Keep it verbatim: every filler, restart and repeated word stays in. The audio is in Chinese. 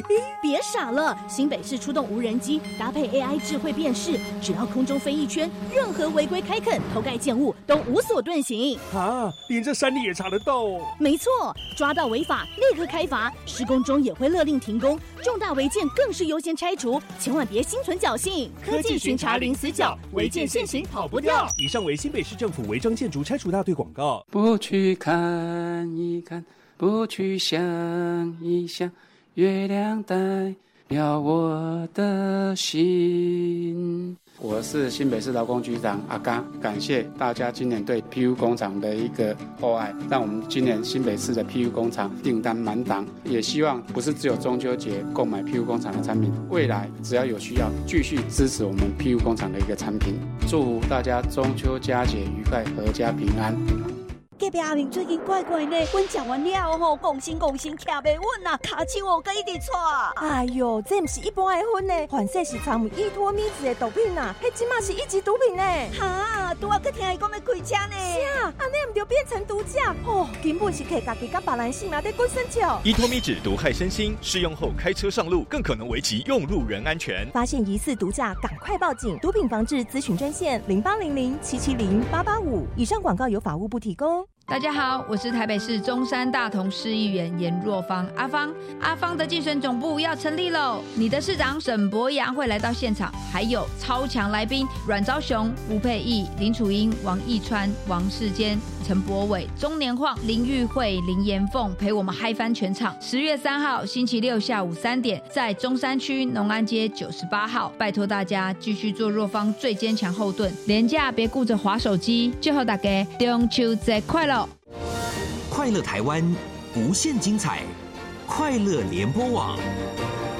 别傻了，新北市出动无人机，搭配 A I 智慧辨识，只要空中飞一圈，任何违规开垦、偷盖建物都无所遁形。 啊，连这山里也查得到哦。 没错，抓到违法立刻开罚，施工中也会勒令停工，重大违建更是优先拆除，千万别心存侥幸。科技巡查零死角，违建现行跑不掉。 以上为新北市政府违章建筑拆除大队广告。 不去看一看，不去想一想，月亮代表我的心。我是新北市劳工局长阿刚，感谢大家今年对 P U 工厂的一个厚爱，让我们今年新北市的 P U 工厂订单满档，也希望不是只有中秋节购买 P U 工厂的产品，未来只要有需要，继续支持我们 P U 工厂的一个产品。祝福大家中秋佳节愉快，阖家平安。 隔壁阿明最近怪怪呢，阮食完了吼，讲心讲心徛袂稳啊，骹手哦，佮一直喘。 哎呦，这不是一般的薰呢，反正是掺有依托咪子的毒品啊，迄即马是一级毒品呢。 哈，拄仔佮听伊讲要开车呢。 是啊，安尼唔就变成毒驾哦，根本是摕家己甲别人性命在滚生笑。 依托咪酯毒害身心，试用后开车上路更可能危及用路人安全。 发现疑似毒驾，赶快报警！毒品防治咨询专线零八零零七七零八八五。以上广告由法务部提供。 大家好，我是台北市中山大同市议员颜若芳，阿芳。阿芳的竞选总部要成立喽！你的市长沈伯洋会来到现场，还有超强来宾阮昭雄、吴佩益、林楚英、王义川、王世坚、陈柏伟、钟年晃、林玉慧、林延凤陪我们嗨翻全场。十月三号星期六下午三点，在中山区农安街九十八号，拜托大家继续做若芳最坚强后盾，连假别顾着滑手机，祝福大家中秋节快乐！ 快乐台湾，无限精彩，快乐联播网。